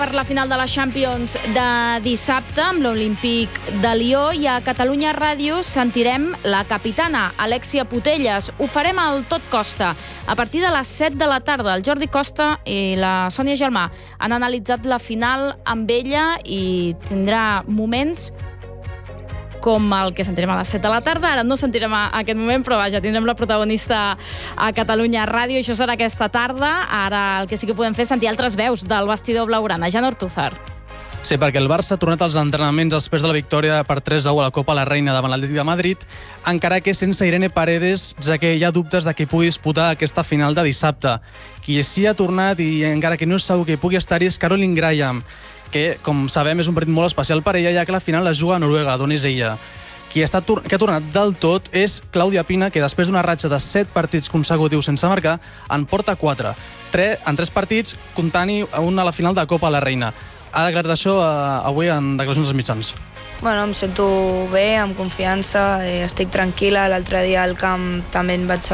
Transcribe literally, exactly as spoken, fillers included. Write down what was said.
Per la final de la Champions de dissabte amb l'Olímpic de Lió i a Catalunya Ràdio sentirem la capitana Alexia Putellas. Ho farem al Tot Costa. A partir de les set de la tarda, el Jordi Costa i la Sònia Gelmà han analitzat la final amb ella i tindrà moments com el que sentirem a les set de la tarda. Ara no sentirem a aquest moment, però vaja, tindrem la protagonista a Catalunya Ràdio. Això serà aquesta tarda. Ara el que sí que podem fer és sentir altres veus del vestidor blaugrana. Jan Ortúzar. Sí, perquè el Barça ha tornat als entrenaments després de la victòria per tres a u a la Copa la Reina davant l'Atlètic de Madrid, encara que sense Irene Paredes, ja que hi ha dubtes de qui pugui disputar aquesta final de dissabte. Qui sí ha tornat, i encara que no és segur que hi pugui estar-hi, és Caroline Graham, que, com sabem, és un partit molt especial per ella, ja que la final la juga a Noruega, d'on és ella. Qui està, que ha tornat del tot és Clàudia Pina, que després d'una ratxa de set partits consecutius sense marcar, en porta quatre. Tres, en tres partits, comptant-hi un a la final de Copa a la Reina. Ha declarat això eh, avui en declaracions als mitjans. Bueno, em sento bé, amb confiança, eh, estic tranquil·la. L'altre dia al camp també em vaig